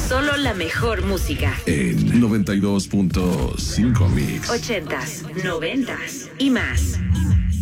Solo la mejor música. En 92.5 Mix. 80s, 90s y más.